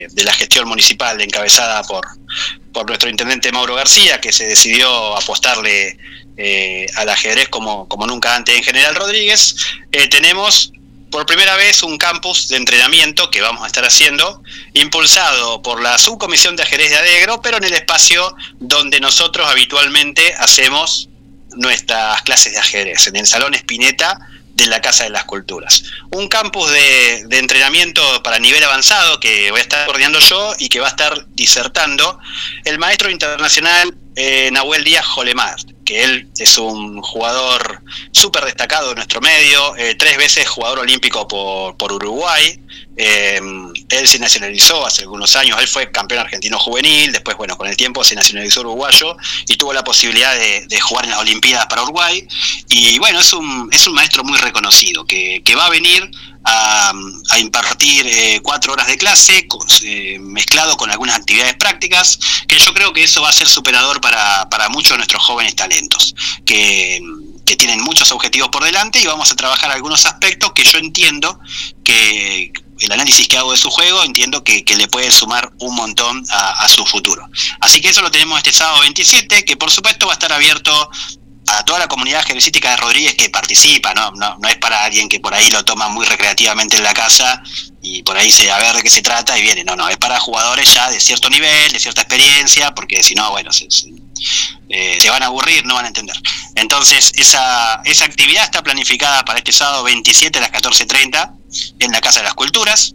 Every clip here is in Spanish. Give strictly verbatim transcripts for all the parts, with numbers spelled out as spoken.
de la gestión municipal encabezada por, por nuestro intendente Mauro García, que se decidió apostarle eh, al ajedrez como, como nunca antes en General Rodríguez, eh, tenemos por primera vez un campus de entrenamiento que vamos a estar haciendo, impulsado por la subcomisión de ajedrez de Adegro, pero en el espacio donde nosotros habitualmente hacemos nuestras clases de ajedrez, en el Salón Spinetta de la Casa de las Culturas. Un campus de, de entrenamiento para nivel avanzado que voy a estar coordinando yo y que va a estar disertando el maestro internacional eh, Nahuel Díaz Jolemar, que él es un jugador súper destacado de nuestro medio, eh, tres veces jugador olímpico por, por Uruguay. Eh, él se nacionalizó hace algunos años, él fue campeón argentino juvenil, después bueno, con el tiempo se nacionalizó uruguayo y tuvo la posibilidad de, de jugar en las Olimpiadas para Uruguay, y bueno, es un, es un maestro muy reconocido, que, que va a venir a, a impartir eh, cuatro horas de clase, con, eh, mezclado con algunas actividades prácticas, que yo creo que eso va a ser superador para, para muchos de nuestros jóvenes talentos, que... que tienen muchos objetivos por delante, y vamos a trabajar algunos aspectos que yo entiendo que el análisis que hago de su juego, entiendo que, que le puede sumar un montón a, a su futuro. Así que eso lo tenemos este sábado veintisiete, que por supuesto va a estar abierto a toda la comunidad ajedrecística de Rodríguez que participa, ¿no? No, no es para alguien que por ahí lo toma muy recreativamente en la casa y por ahí se a ver de qué se trata y viene. No, no, es para jugadores ya de cierto nivel, de cierta experiencia, porque si no, bueno, se, se, eh, se van a aburrir, no van a entender. Entonces, esa, esa actividad está planificada para este sábado veintisiete a las catorce treinta en la Casa de las Culturas.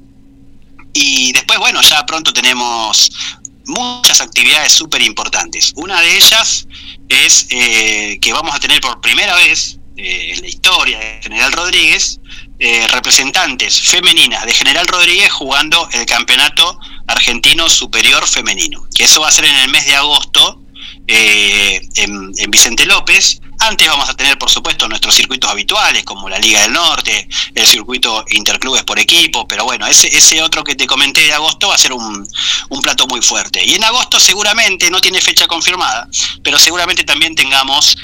Y después, bueno, ya pronto tenemos muchas actividades súper importantes. Una de ellas es eh, que vamos a tener por primera vez eh, en la historia de General Rodríguez eh, representantes femeninas de General Rodríguez jugando el Campeonato Argentino Superior Femenino, que eso va a ser en el mes de agosto eh, en, en Vicente López. Antes vamos a tener, por supuesto, nuestros circuitos habituales, como la Liga del Norte, el circuito interclubes por equipo, pero bueno, ese, ese otro que te comenté de agosto va a ser un, un plato muy fuerte. Y en agosto seguramente, no tiene fecha confirmada, pero seguramente también tengamos...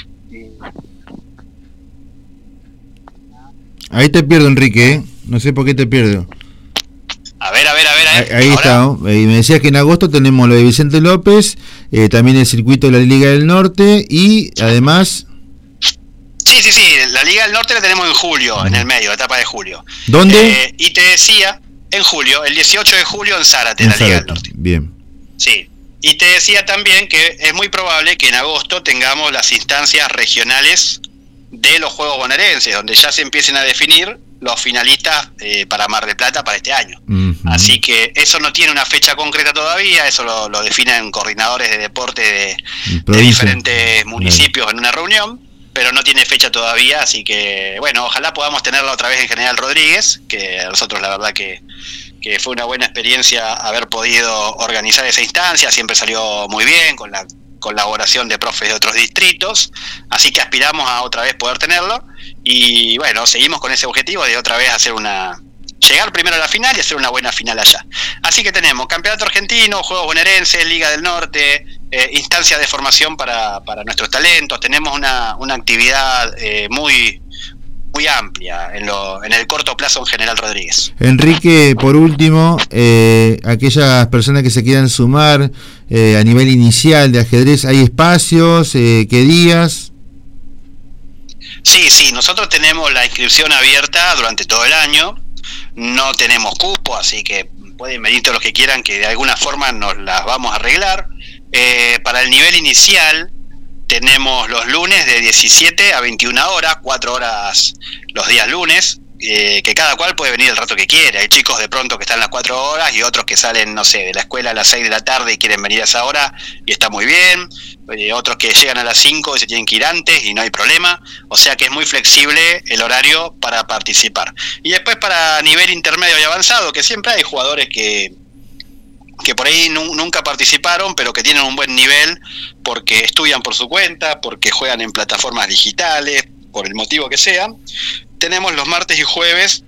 Ahí te pierdo, Enrique, ¿eh? No sé por qué te pierdo. A ver, a ver, a ver. A ver. Ahí, ahí está, ¿no? Y me decías que en agosto tenemos lo de Vicente López, eh, también el circuito de la Liga del Norte y además... Sí, sí, sí, la Liga del Norte la tenemos en julio, uh-huh. en el medio, etapa de julio. ¿Dónde? Eh, y te decía, en julio, el dieciocho de julio en Zárate, en la Liga Zárate. del Norte. Bien. Sí, y te decía también que es muy probable que en agosto tengamos las instancias regionales de los Juegos Bonaerenses, donde ya se empiecen a definir los finalistas eh, para Mar del Plata para este año. Uh-huh. Así que eso no tiene una fecha concreta todavía, eso lo, lo definen coordinadores de deporte de, de diferentes municipios en una reunión, pero no tiene fecha todavía, así que bueno, ojalá podamos tenerla otra vez en General Rodríguez, que a nosotros la verdad que, que fue una buena experiencia haber podido organizar esa instancia, siempre salió muy bien con la colaboración de profes de otros distritos, así que aspiramos a otra vez poder tenerlo, y bueno, seguimos con ese objetivo de otra vez hacer una... llegar primero a la final y hacer una buena final allá. Así que tenemos Campeonato Argentino, Juegos Bonaerenses, Liga del Norte, eh, instancias de formación para, para nuestros talentos. Tenemos una, una actividad eh, muy muy amplia en, lo, en el corto plazo en General Rodríguez. Enrique, por último, eh, aquellas personas que se quieran sumar eh, a nivel inicial de ajedrez, ¿hay espacios? Eh, ¿Qué días? Sí, sí, nosotros tenemos la inscripción abierta durante todo el año. No tenemos cupo, así que pueden venir todos los que quieran, que de alguna forma nos las vamos a arreglar. Eh, para el nivel inicial tenemos los lunes de diecisiete a veintiuna horas, cuatro horas los días lunes, eh, que cada cual puede venir el rato que quiera. Hay chicos de pronto que están las cuatro horas y otros que salen, no sé, de la escuela a las seis de la tarde y quieren venir a esa hora y está muy bien. Eh, otros que llegan a las cinco y se tienen que ir antes y no hay problema. O sea que es muy flexible el horario para participar. Y después para nivel intermedio y avanzado, que siempre hay jugadores que que por ahí nu- nunca participaron, pero que tienen un buen nivel porque estudian por su cuenta, porque juegan en plataformas digitales, por el motivo que sea. Tenemos los martes y jueves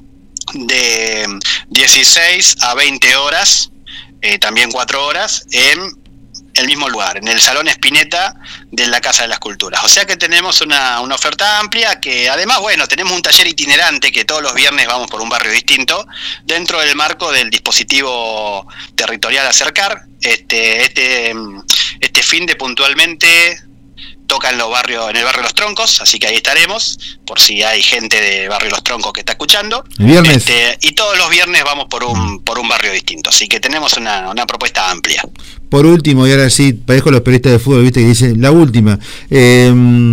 de dieciséis a veinte horas, eh, también cuatro horas, en el mismo lugar, en el Salón Spinetta de la Casa de las Culturas. O sea que tenemos una, una oferta amplia, que además, bueno, tenemos un taller itinerante que todos los viernes vamos por un barrio distinto, dentro del marco del dispositivo territorial Acercar. Este, este, este fin de puntualmente toca en los barrios, en el barrio Los Troncos, así que ahí estaremos, por si hay gente de barrio Los Troncos que está escuchando. Viernes. Este, y todos los viernes vamos por un, por un barrio distinto, así que tenemos una, una propuesta amplia. Por último, y ahora sí, parezco los periodistas de fútbol, viste, que dicen la última. Eh,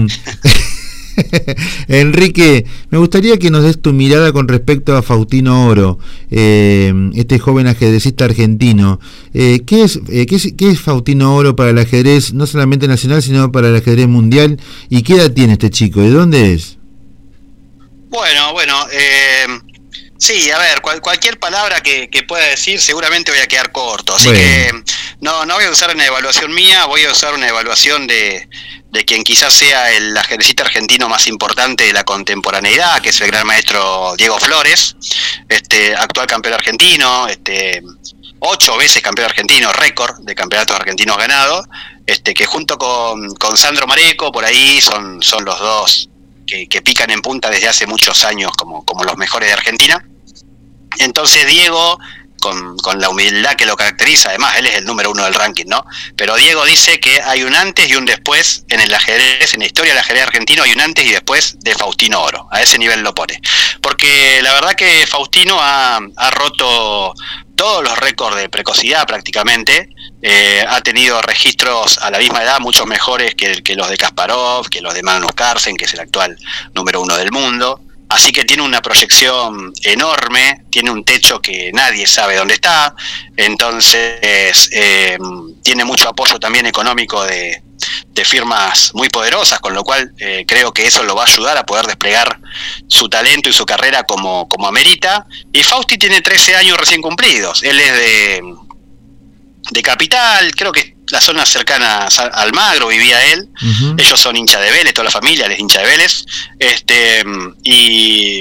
Enrique, me gustaría que nos des tu mirada con respecto a Faustino Oro, eh, este joven ajedrecista argentino. Eh, ¿qué es, eh, qué es, qué es Faustino Oro para el ajedrez, no solamente nacional, sino para el ajedrez mundial? ¿Y qué edad tiene este chico? ¿De dónde es? Bueno, bueno, eh, sí, a ver, cual, cualquier palabra que, que pueda decir seguramente voy a quedar corto, así bueno. que no, no voy a usar una evaluación mía, voy a usar una evaluación de... de quien quizás sea el ajedrecista argentino más importante de la contemporaneidad, que es el gran maestro Diego Flores, este actual campeón argentino, este ocho veces campeón argentino, récord de campeonatos argentinos ganados, este que junto con, con Sandro Mareco, por ahí son, son los dos que, que pican en punta desde hace muchos años como, como los mejores de Argentina. Entonces Diego, Con, con la humildad que lo caracteriza, además él es el número uno del ranking, ¿no? Pero Diego dice que hay un antes y un después en el ajedrez, en la historia del ajedrez argentino hay un antes y después de Faustino Oro, a ese nivel lo pone. Porque la verdad que Faustino ha, ha roto todos los récords de precocidad prácticamente, eh, ha tenido registros a la misma edad mucho mejores que, que los de Kasparov, que los de Magnus Carlsen, que es el actual número uno del mundo. Así que tiene una proyección enorme, tiene un techo que nadie sabe dónde está, entonces eh, tiene mucho apoyo también económico de, de firmas muy poderosas, con lo cual eh, creo que eso lo va a ayudar a poder desplegar su talento y su carrera como, como amerita. Y Fausti tiene trece años recién cumplidos, él es de, de Capital, creo que la zona cercana a Almagro vivía él. Uh-huh. Ellos son hincha de Vélez, toda la familia él es hincha de Vélez, este y,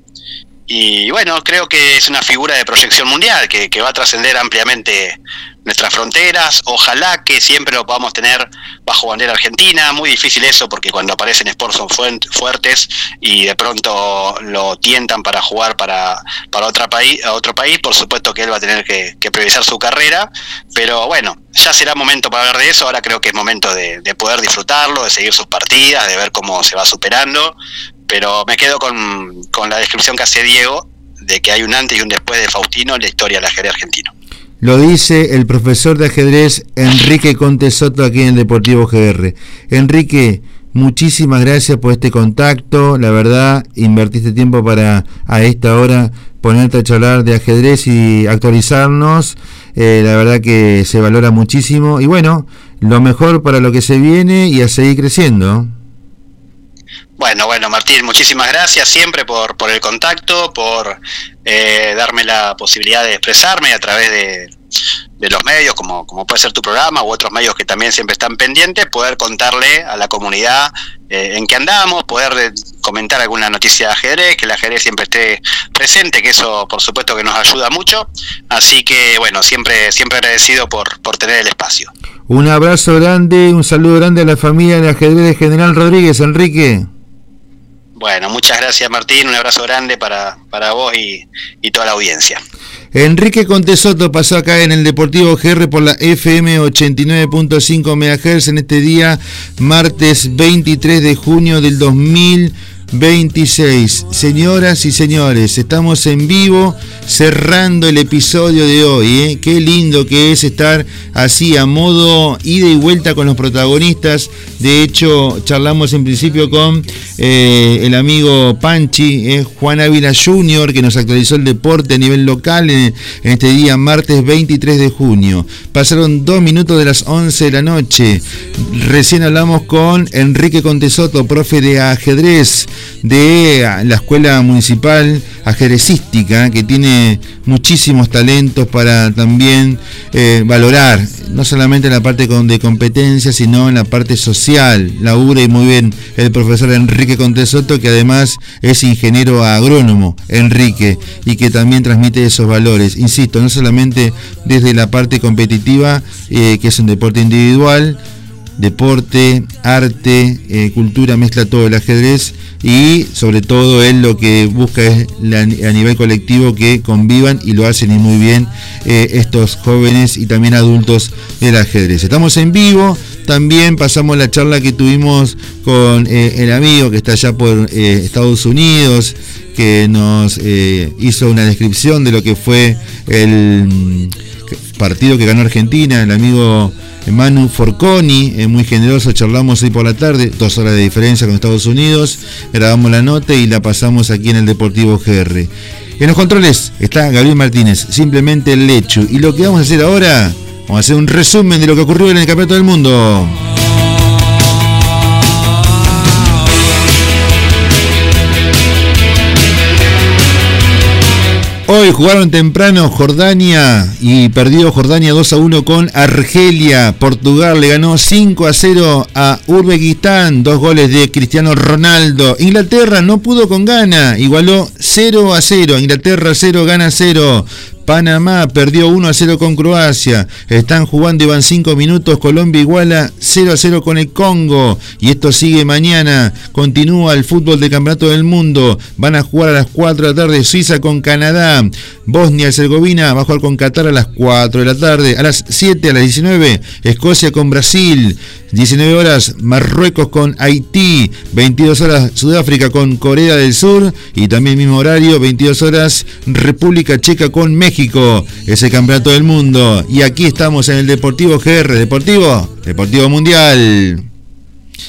y bueno, creo que es una figura de proyección mundial que, que va a trascender ampliamente nuestras fronteras. Ojalá que siempre lo podamos tener bajo bandera argentina. Muy difícil eso, porque cuando aparecen sports son fuertes y de pronto lo tientan para jugar para, para otra país, a otro país. Por supuesto que él va a tener que, que priorizar su carrera, pero bueno, ya será momento para hablar de eso. Ahora creo que es momento de, de poder disfrutarlo, de seguir sus partidas, de ver cómo se va superando. Pero me quedo con, con la descripción que hace Diego, de que hay un antes y un después de Faustino en la historia del ajedrez argentino. Lo dice el profesor de ajedrez Enrique Conte Soto aquí en el Deportivo G R. Enrique, muchísimas gracias por este contacto. La verdad, invertiste tiempo para a esta hora ponerte a charlar de ajedrez y actualizarnos. Eh, la verdad que se valora muchísimo. Y bueno, lo mejor para lo que se viene y a seguir creciendo. Bueno, bueno, Martín, muchísimas gracias siempre por, por el contacto, por eh, darme la posibilidad de expresarme a través de, de los medios, como, como puede ser tu programa u otros medios que también siempre están pendientes, poder contarle a la comunidad eh, en qué andamos, poder eh, comentar alguna noticia de ajedrez, que el ajedrez siempre esté presente, que eso por supuesto que nos ayuda mucho. Así que bueno, siempre, siempre agradecido por, por tener el espacio. Un abrazo grande, un saludo grande a la familia de ajedrez de General Rodríguez, Enrique. Bueno, muchas gracias Martín, un abrazo grande para, para vos y, y toda la audiencia. Enrique Conte Soto pasó acá en el Deportivo G R por la F M ochenta y nueve punto cinco megahertz en este día, martes veintitrés de junio del dos mil veintiséis. Señoras y señores, estamos en vivo cerrando el episodio de hoy, ¿eh? Qué lindo que es estar así a modo ida y vuelta con los protagonistas. De hecho, charlamos en principio con eh, el amigo Panchi, eh, Juan Ávila junior, que nos actualizó el deporte a nivel local en, en este día martes veintitrés de junio. Pasaron dos minutos de las once de la noche. Recién hablamos con Enrique Conte Soto, profe de ajedrez. de la Escuela Municipal Ajedrecística, que tiene muchísimos talentos para también eh, valorar, no solamente en la parte de competencia, sino en la parte social. Labura y muy bien el profesor Enrique Contesoto, que además es ingeniero agrónomo, Enrique, y que también transmite esos valores. Insisto, no solamente desde la parte competitiva, eh, que es un deporte individual, deporte, arte, eh, cultura, mezcla todo el ajedrez, y sobre todo él lo que busca es la, a nivel colectivo que convivan, y lo hacen y muy bien eh, estos jóvenes y también adultos del ajedrez. Estamos en vivo, también pasamos la charla que tuvimos con eh, el amigo que está allá por eh, Estados Unidos, que nos eh, hizo una descripción de lo que fue el partido que ganó Argentina, el amigo Manu Forconi, eh, muy generoso. Charlamos hoy por la tarde, dos horas de diferencia con Estados Unidos, grabamos la nota y la pasamos aquí en el Deportivo G R. En los controles está Gabriel Martínez, simplemente el Lechu, y lo que vamos a hacer ahora, vamos a hacer un resumen de lo que ocurrió en el Campeonato del Mundo. Hoy jugaron temprano Jordania y perdió Jordania dos a uno con Argelia. Portugal le ganó cinco a cero a Uzbekistán, dos goles de Cristiano Ronaldo. Inglaterra no pudo con Ghana, igualó cero a cero. Inglaterra cero, Ghana cero. Panamá perdió uno a cero con Croacia. Están jugando y van cinco minutos. Colombia iguala cero a cero con el Congo. Y esto sigue mañana. Continúa el fútbol del Campeonato del Mundo. Van a jugar a las cuatro de la tarde Suiza con Canadá. Bosnia y Herzegovina va a jugar con Qatar a las cuatro de la tarde. A las siete, a las diecinueve, Escocia con Brasil. diecinueve horas Marruecos con Haití. veintidós horas Sudáfrica con Corea del Sur. Y también mismo horario, veintidós horas República Checa con México. Es el Campeonato del Mundo. Y aquí estamos en el Deportivo G R. Deportivo, Deportivo Mundial.